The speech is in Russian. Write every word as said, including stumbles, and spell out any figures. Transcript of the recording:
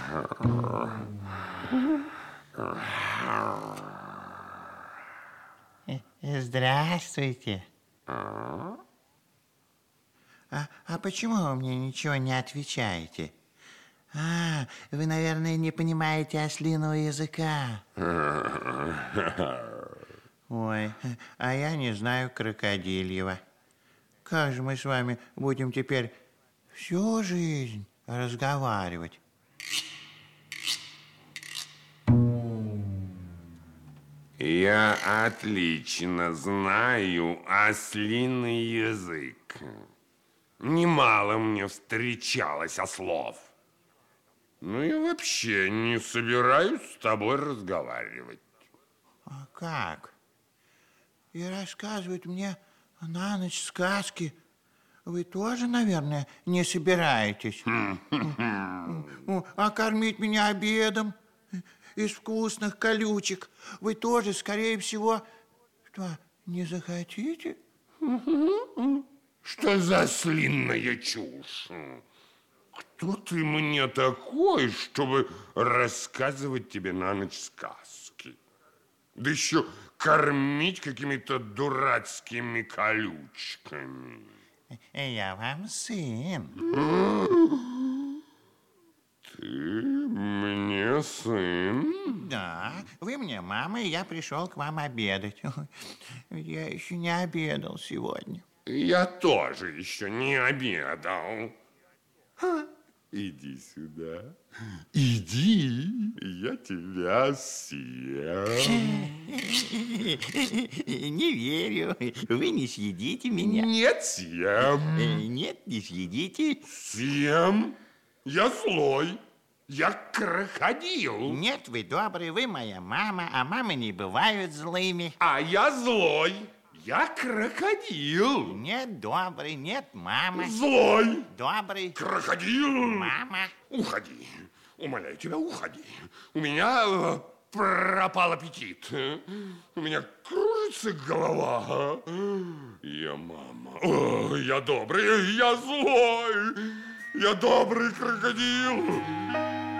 Здравствуйте. А, а почему вы мне ничего не отвечаете? А, вы, наверное, не понимаете ослиного языка. Ой, а я не знаю крокодильего. Как же мы с вами будем теперь всю жизнь разговаривать? Я отлично знаю ослиный язык. Немало мне встречалось ослов. Ну и вообще не собираюсь с тобой разговаривать. А как? И рассказывать мне на ночь сказки вы тоже, наверное, не собираетесь? А кормить меня обедом из вкусных колючек вы тоже, скорее всего, что, не захотите? Что за ослиная чушь? Кто ты мне такой, чтобы рассказывать тебе на ночь сказки? Да еще кормить какими-то дурацкими колючками. Я вам сын. Ты мне сын? Да, вы мне мама, и я пришел к вам обедать. Я еще не обедал сегодня. Я тоже еще не обедал. Иди сюда. Иди, я тебя съем. Не верю. Вы не съедите меня. Нет, съем. Нет, не съедите. Съем. Я злой. Я крокодил. Нет, вы добрый, вы моя мама, а мамы не бывают злыми. А я злой. Я крокодил. Нет, добрый, нет, мама. Злой. Добрый. Крокодил. Мама. Уходи. Умоляю тебя, уходи. У меня э, пропал аппетит. У меня кружится голова. Я мама. О, я добрый, я злой. Я добрый крокодил.